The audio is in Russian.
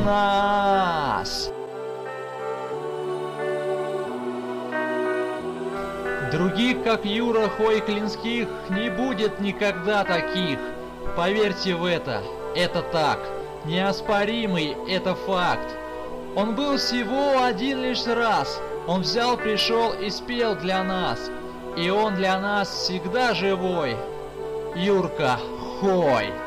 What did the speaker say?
нас. Других, как Юра Хойклинских, не будет никогда таких. Поверьте в это так. Неоспоримый это факт. Он был всего один лишь раз. Он взял, пришел и спел для нас. И он для нас всегда живой. Юрка Хой.